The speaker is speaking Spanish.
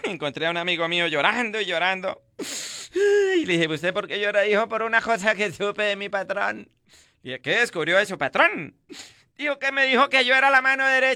encontré a un amigo mío llorando y llorando. Y le dije, ¿usted por qué llora, hijo? Por una cosa que supe de mi patrón. Y dije, ¿qué descubrió de su patrón? Dijo que me dijo que yo era la mano derecha